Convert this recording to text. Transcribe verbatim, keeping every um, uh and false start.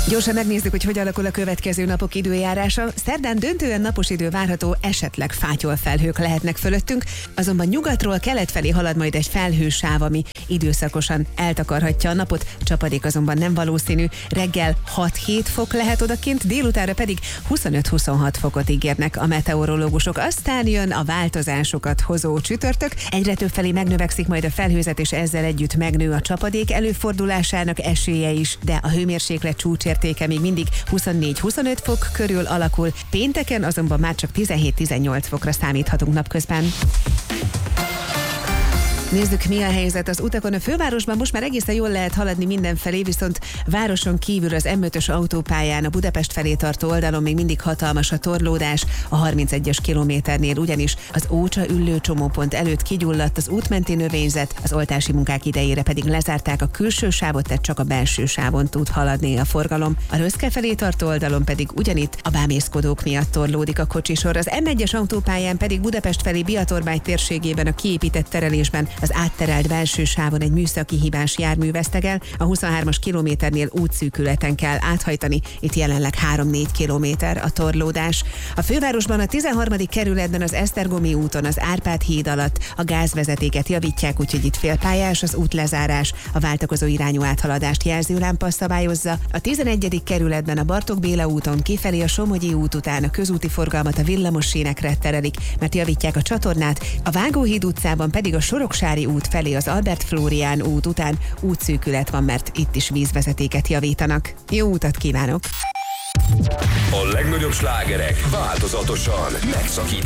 Gyorsan megnézzük, hogy hogy alakul a következő napok időjárása. Szerdán döntően napos idő várható, esetleg fátyolfelhők lehetnek fölöttünk, azonban nyugatról kelet felé halad majd egy felhősáv, ami időszakosan eltakarhatja a napot, csapadék azonban nem valószínű. Reggel hat-hét fok lehet odakint, délutánra pedig huszonöt-huszonhat fokot ígérnek a meteorológusok. Aztán jön a változásokat hozó csütörtök, egyre több felé megnövekszik majd a felhőzet, és ezzel együtt megnő a csapadék előfordulásának esélye is, de a hőmérséklet csúcsértéke még mindig huszonnégy-huszonöt fok körül alakul, pénteken azonban már csak tizenhét-tizennyolc fokra számíthatunk napközben. Nézzük, mi a helyzet az utakon. A fővárosban most már egészen jól lehet haladni mindenfelé, viszont városon kívül az em ötös autópályán a Budapest felé tartó oldalon még mindig hatalmas a torlódás. A harmincegyes kilométernél ugyanis az Ócsa Üllő csomópont előtt kigyulladt az útmenti növényzet, az oltási munkák idejére pedig lezárták a külső sávot, tehát csak a belső sávon tud haladni a forgalom. A Röszke felé tartó oldalon pedig ugyanitt a bámészkodók miatt torlódik a kocsisor. Az em egyes autópályán pedig Budapest felé Biatorbágy térségében a kiépített terelésben az átterelt belső sávon egy műszaki hibás jármű vesztegel, a huszonhármas kilométernél útszűkületen kell áthajtani, itt jelenleg három-négy kilométer a torlódás. A fővárosban a tizenharmadik kerületben az Esztergomi úton az Árpád híd alatt a gázvezetéket javítják, úgyhogy itt félpályás az útlezárás, a váltakozó irányú áthaladást jelzőlámpa szabályozza. A tizenegyedik kerületben a Bartók Béla úton kifelé a Somogyi út után a közúti forgalmat a villamos sínekre terelik, mert javítják a csatornát, a Vágóhíd utcában pedig a Soroksári út felé az Albert Flórián út után útszűkület van, mert itt is vízvezetéket javítanak. Jó utat kívánok! A legnagyobb slágerek változatosan megszakításban.